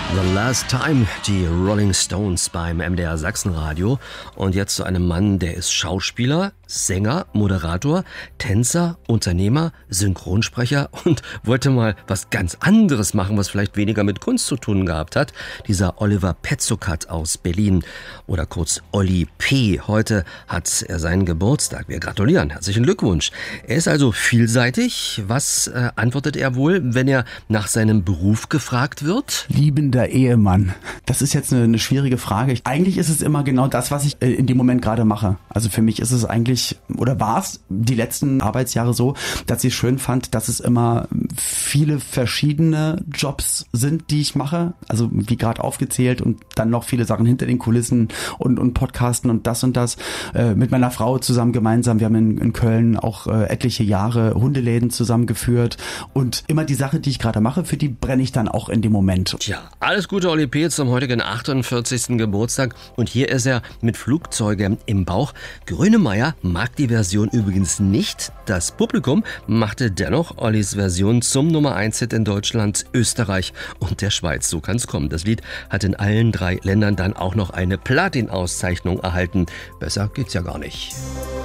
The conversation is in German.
The Last Time, die Rolling Stones beim MDR Sachsenradio. Und jetzt zu einem Mann, der ist Schauspieler, Sänger, Moderator, Tänzer, Unternehmer, Synchronsprecher und wollte mal was ganz anderes machen, was vielleicht weniger mit Kunst zu tun gehabt hat. Dieser Oliver Petzokat aus Berlin oder kurz Olli P. Heute hat er seinen Geburtstag. Wir gratulieren. Herzlichen Glückwunsch. Er ist also vielseitig. Was antwortet er wohl, wenn er nach seinem Beruf gefragt wird? Liebender Ehemann. Das ist jetzt eine schwierige Frage. Eigentlich ist es immer genau das, was ich in dem Moment gerade mache. Also für mich ist es eigentlich, oder war es die letzten Arbeitsjahre so, dass ich schön fand, dass es immer viele verschiedene Jobs sind, die ich mache. Also wie gerade aufgezählt und dann noch viele Sachen hinter den Kulissen und Podcasten und das. Mit meiner Frau zusammen gemeinsam. Wir haben in Köln auch etliche Jahre Hundeläden zusammengeführt und immer die Sache, die ich gerade mache, für die brenne ich dann auch in dem Moment. Tja, alles Gute Olli P. zum heutigen 48. Geburtstag. Und hier ist er mit Flugzeuge im Bauch. Grönemeyer mag die Version übrigens nicht. Das Publikum machte dennoch Ollis Version zum Nummer 1-Hit in Deutschland, Österreich und der Schweiz. So kann's kommen. Das Lied hat in allen 3 Ländern dann auch noch eine Platin-Auszeichnung erhalten. Besser geht's ja gar nicht.